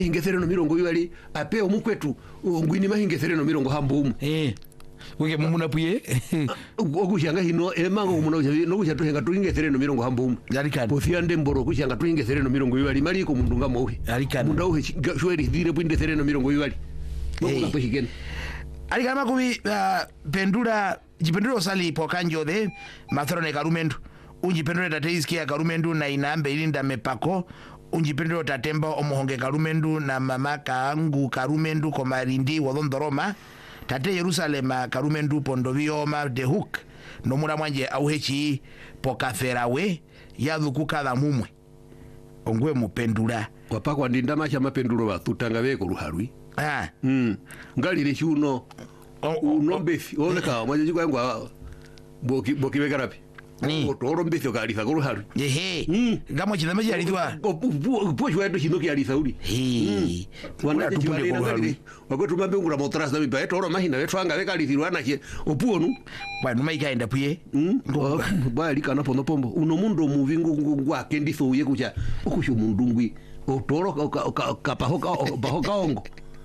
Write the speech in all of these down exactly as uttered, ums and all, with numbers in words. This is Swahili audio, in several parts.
ingethereno mirongo ibali apeo mukwetu ngwini mahingethereno mirongo hambumu eh uke mumuna puye okushanga hino emango kumuna uchavi no kucha tuhenga tuingethereno mirongo hambumu yarikana pofiande mboro kushanga tuingethereno mirongo ibali mali ko mundunga mohe yarikana munda uhe shweri dhire puingethereno mirongo ibali Hey. Mokuna peshikeni Alikama kubi uh, pendura jipendura sali pokanjo de mathrone karumendu unjipendura tateiskia karumendu na inambe ilinda mepako unjipendura tatemba omuhonge karumendu na mama kaangu karumendu komarindi wodondoroma tate Yerusalema karumendu pondovioma de hook nomura mwanje auhechi pokaferawe yadhuku kadha mumwe ongwe mupendura wapakwa ndinda macha mapenduro batutanga beko ruharwi ah mm ngalire chuno unombefi oleka mwaje jiko yangu boki boki bekarapi ni otoro mbefi kalisa ko ruharwi ehe mm ngamo chidama chalitwa po chwa ndo chinoki alisa uli he wana tupunge ko ruharwi wakotu mambe ngura motrasa mi baeto oro mahina betwanga bekalisirwa na che opuonu bwana maikaenda puye mm ba lika na pondo pombo uno mundo muvingu ngwa kendiso uye kucha ukusho mundungwi otoro kapahoka bahoka ongo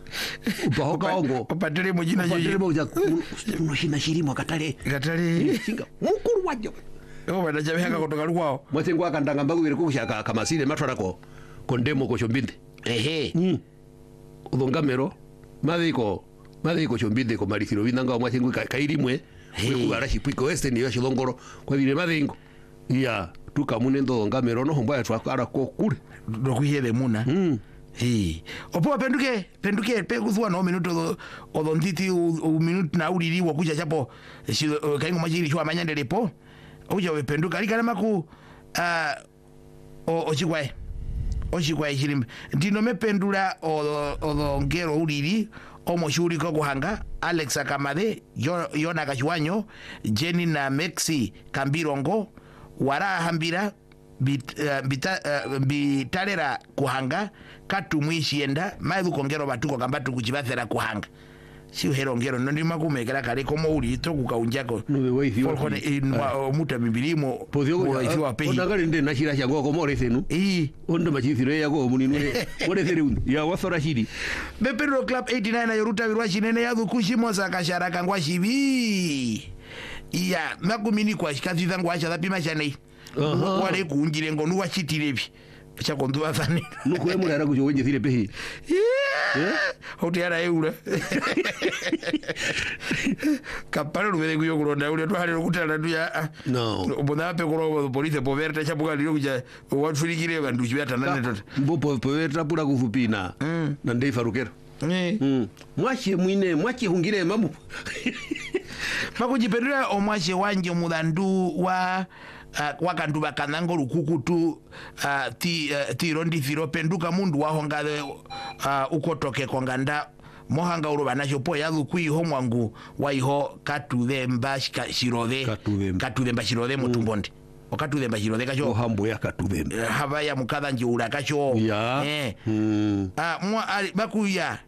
bahoka ongo patere mujina patere jeje moja uno shina shirimo katale katare singa mukuru wajo oh bana jabe hanga kutoka lukwao mwatengwa kandanga mbagu bire kushaka kama sile matwara ko kondemo ko chombinde ehe mm udongamero madiko madiko chombinde ko marithiro binanga mwatengwa kairimwe kubara shipiko este ni yashilongoro kwa bire madingo ya tukamune ndo ngamero no homba twakara ko kure dokuhede muna mm Hey, opo penduke penduke pe kuthwa no minuto o nditi u minuto na uriri wa kuja chapo si kaingo majiri chwa manyandele po uja we penduka ali kana maku ah o ochigwae ochigwae chilimbe ndino mependula o o ngero uriri omo shuri ko kuhanga Alex Akamade Yona Kachwanyo Jenny na Mexi Kambirongo wara hambira bit uh, bita, uh, bitalera kuhanga katu mwishienda maithu kongero batuko kambatu kuchibathera kuhanga si hero ngero no ndima kumekera kale komo uli to kukaunjako no we thi folkone inwa muta bibilimo podio ko ifiwa pehi ondagari nde nashira shango ko more thenu eh ondo machithiro yako muninwe more thenu ya wasora shiri Bepero Club eighty-nine yoruta birwa chinene yathu kushimo zakashara kangwa shibi iya makumini kwa shikathitha ngwa cha thapima chanei uh-huh. wale kuunjire ngonu wachitirebi chakonduwa thani nuko emura ara kujo wenje thire pehi hoti ara eura kaparo lubere kuyo kuronda ule twale lokutala tuya no bona pe kuro police poverta chapuka lilo kuja watfurikire bandu chibata nane tota mbopo poverta pura kufupina na ndei farukero eh mm mwache mwine mwache hungire mamu makujipendera omwache wanje mudandu wa uh, wakandu bakanango lukukutu uh, ti uh, ti rondi firo penduka mundu wahongale uh, ukotoke konganda mohanga uruba nacho po yathu kwiho mwangu waiho katuthemba shirothe Katuthemba. katuthemba shirothe mutumbonde okatuthemba shirothe kacho ohambo ya katuthemba uh, habaya mukatha njiura kacho ya eh mm ah mwa ali bakuya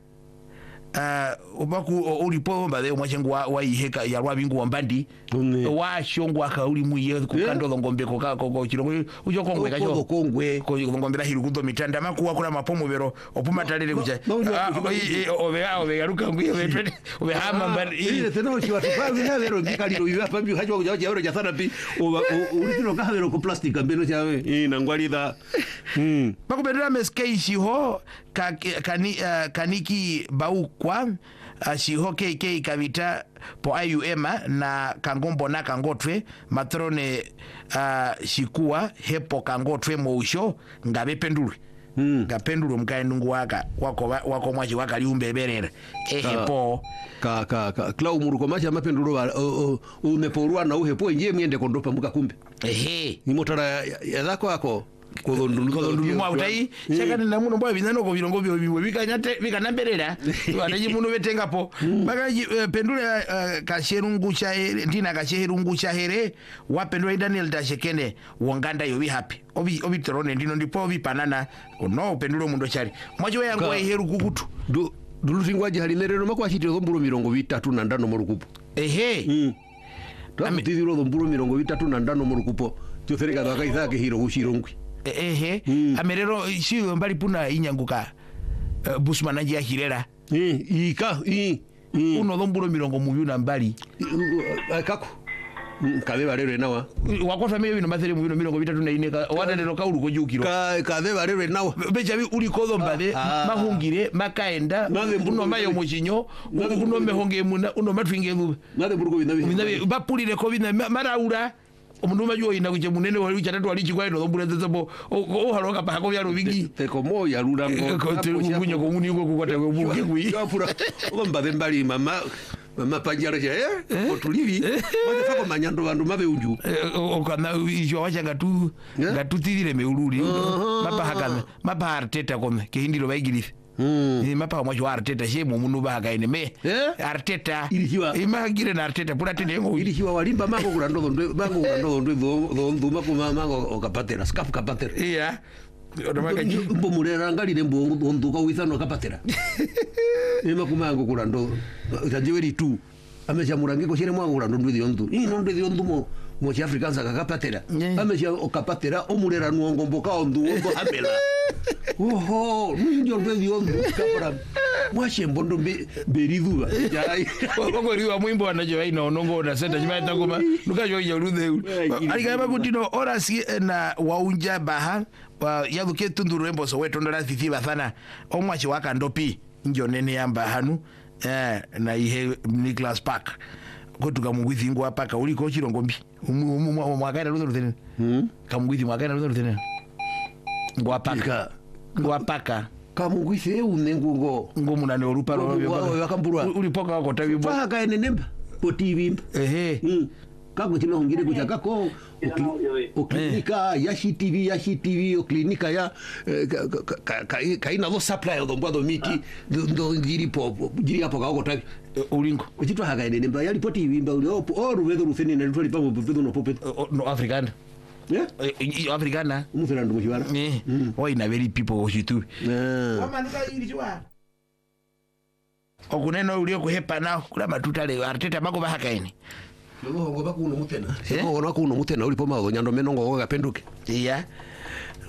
uh ubaku ulipo mbade mwachengu wa, wa iheka ya rwabingu wambandi Une. wa shongu akali muye kukando yeah. Ngombe koka koko chirongo ujo kongwe kacho ko kongwe ko ngombe hiru kundo mitanda makuwa kuna mapomo bero opuma talele kucha ove ove garuka nguye vetwe ove hama mbali ile tena chi watu kwa vile vero ngikali ro yiwa pambi hajo kuja jauro ja sana pi ulitino ka vero ko plastic ambeno chawe ina ngwalida mm bakubendera meskeishi ho kani kaniki bau kwa shiho K K kavita po I U M na kangombo na kangotwe matrone uh, shikuwa hepo kangotwe mousho ngabe pendulwe mm. ngapendulwe mkaenungu waka wako wako mwachi waka liumbeberera ehepo ka ka ka klau muruko macha mapendulo wa umeporwa na uhepo nje miende kondopa muka kumbe ehe ni motara ya zako wako kolondulu kolondulu mwa utai shakani na muno mbwa binano ko birongo byo biwe bikanyate bikanamberera wanaji muno betengapo baka pendula kasherungu cha ndina kasherungu cha here wa pendula Daniel Dashekene wonganda yo bi happy obi obi terone ndino ndipo obi panana no pendula mundo chari mwacho yangu wa heru kukutu du dulutingwaji halinerero makwashitiro zomburo mirongo bitatu na ndano morukupo ehe mm tamutithiro zomburo mirongo bitatu na ndano morukupo tyosereka bakaithake hiro gushirongwi ehe amerero shiyo mbali puna inyanguka uh, Busman anji ahirera i ika i uno dhombulo mirongo muyu na mbali kako kabe barere nawa wakofa meyo bino mathere muyu mirongo bitatu na ine wana lero kaulu ko jukiro ka kabe barere nawa beja bi uli kodo mbade mahungire makaenda uno mayo mujinyo uno mehonge muna uno matwinge lu nade burgo binabi bapulire ko bina maraura umuntu majo ina kuje munene wali cyatatu wali chikwa ino dhombulo zabo o haroka pa ko byaro bigi te ko moya rurango ko te kunyo ko muni ko kwata ko buke kwi yapura omba bembali mama mama panjara je eh otulivi manje fako manyando bandu mabe unju okana ijo wacha gatu gatu tidire meuluri mapa hakana mapa Arteta kome ke hindiro baigirifi ni mapa mwa jwa Arteta shemu munu ba hakaine me Arteta ilihiwa imagire na Arteta pura tende ngo ilihiwa walimba mako kurando ndo bango kurando ndo ndo nduma kuma mako okapatera skafu kapatera iya odamaka ji mbo murera ngalire mbo nduka withano kapatera ema kumango kurando tajeweri tu amesha murange ko shere mwangu kurando ndo yondu ino ndo yondu mo mo chi afrikanza kakapatera amesha okapatera omurera nuongo mboka ondu ondo hamela oho ndio ndo yondu kapara mwashe mbondo beriduwa jai wako riwa mwimbo anajo ina onongo na senta jima tangoma nukajo ya rudhe alikaba kutino ora si na waunja baha wa yabuke tunduru rembo so weto ndara fifi bathana omwachi waka ndopi njo nene yamba hanu eh na ihe Nicholas Park kotuka mugwithi ngwa paka uliko chirongo mbi mwakaira rudhe rudhe hmm kamugwithi mwakaira rudhe rudhe ngwa paka ngwa paka kamugwithi unengungo ngomuna ne orupa ro yakamburwa ulipoka wako tabi paka kaene nemba po T V ehe kako chino ngire kuchaka ko oklinika ya Shi T V ya Shi T V oklinika ya kaina do supply do mbado miki ndo ngiri po ngiri hapo kako tabi ulingo uchitwa haka ene nemba yali po T V mba uli o ruvedo rufeni na rutoli pa mpedo no popet no africana yeah africana umufera ndo mushibara eh why na very people oshitu eh wamanuka ilichwa okuneno ulio kuhepa nao kula matutale Arteta mako bahakaini ngo bakuno mutena ngo bakuno mutena ulipo mago nyando menongo gapenduke iya